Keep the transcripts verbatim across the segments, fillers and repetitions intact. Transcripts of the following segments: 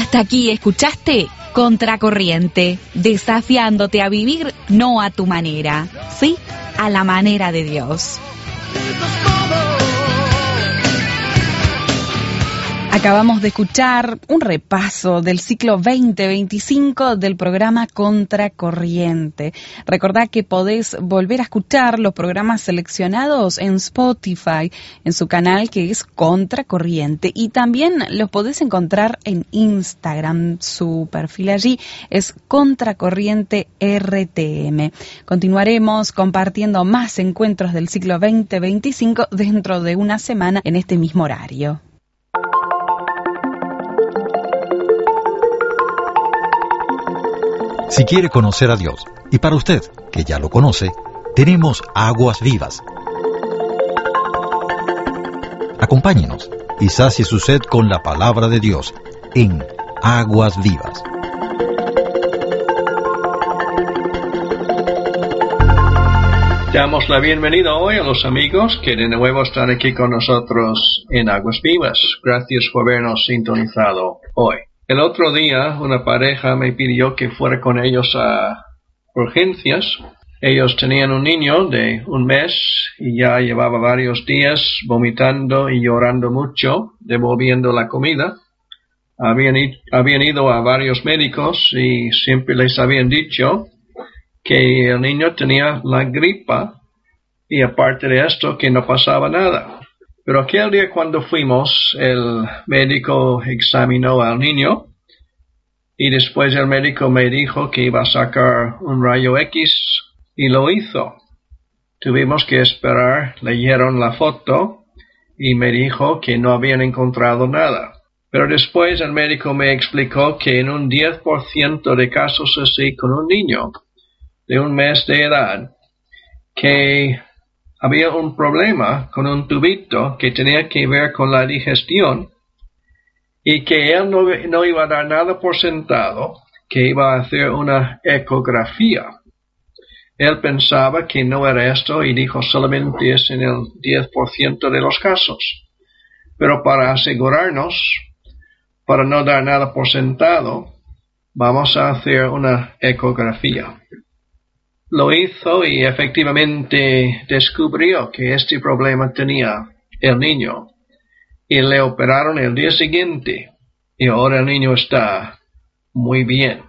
Hasta aquí escuchaste Contracorriente, desafiándote a vivir no a tu manera, sí, a la manera de Dios. Acabamos de escuchar un repaso del ciclo veinte veinticinco del programa Contracorriente. Recordá que podés volver a escuchar los programas seleccionados en Spotify, en su canal que es Contracorriente. Y también los podés encontrar en Instagram. Su perfil allí es Contracorriente R T M. Continuaremos compartiendo más encuentros del ciclo veinte veinticinco dentro de una semana en este mismo horario. Si quiere conocer a Dios, y para usted, que ya lo conoce, tenemos Aguas Vivas. Acompáñenos y sacie su sed con la palabra de Dios en Aguas Vivas. Damos la bienvenida hoy a los amigos que de nuevo están aquí con nosotros en Aguas Vivas. Gracias por habernos sintonizado hoy. El otro día una pareja me pidió que fuera con ellos a urgencias. Ellos tenían un niño de un mes y ya llevaba varios días vomitando y llorando mucho, devolviendo la comida. Habían, habían ido a varios médicos y siempre les habían dicho que el niño tenía la gripa y aparte de esto que no pasaba nada. Pero aquel día cuando fuimos, el médico examinó al niño y después el médico me dijo que iba a sacar un rayo X y lo hizo. Tuvimos que esperar, leyeron la foto y me dijo que no habían encontrado nada. Pero después el médico me explicó que en un diez por ciento de casos así con un niño de un mes de edad, que había un problema con un tubito que tenía que ver con la digestión y que él no, no iba a dar nada por sentado, que iba a hacer una ecografía. Él pensaba que no era esto y dijo solamente es en el diez por ciento de los casos. Pero para asegurarnos, para no dar nada por sentado, vamos a hacer una ecografía. Lo hizo y efectivamente descubrió que este problema tenía el niño. Y le operaron el día siguiente. Y ahora el niño está muy bien.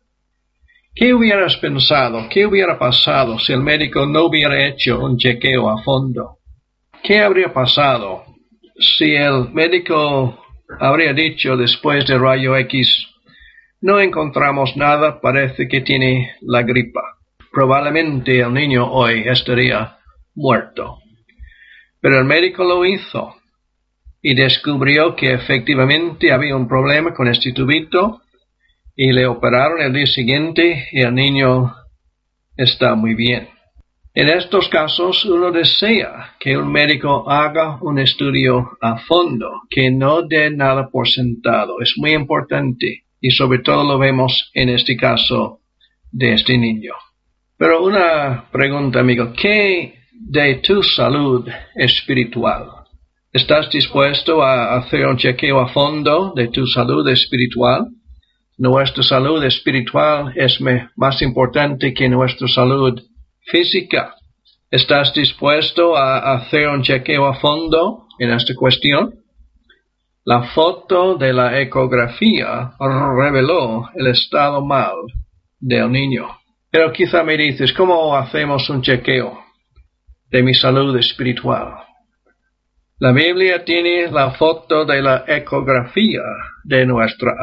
¿Qué hubieras pensado? ¿Qué hubiera pasado si el médico no hubiera hecho un chequeo a fondo? ¿Qué habría pasado si el médico habría dicho después del rayo X, no encontramos nada, parece que tiene la gripa? Probablemente el niño hoy estaría muerto. Pero el médico lo hizo y descubrió que efectivamente había un problema con este tubito y le operaron el día siguiente y el niño está muy bien. En estos casos uno desea que un médico haga un estudio a fondo, que no dé nada por sentado. Es muy importante y sobre todo lo vemos en este caso de este niño. Pero una pregunta, amigo, ¿qué de tu salud espiritual? ¿Estás dispuesto a hacer un chequeo a fondo de tu salud espiritual? Nuestra salud espiritual es me, más importante que nuestra salud física. ¿Estás dispuesto a hacer un chequeo a fondo en esta cuestión? La foto de la ecografía reveló el estado mal del niño. Pero quizá me dices, ¿cómo hacemos un chequeo de mi salud espiritual? La Biblia tiene la foto de la ecografía de nuestra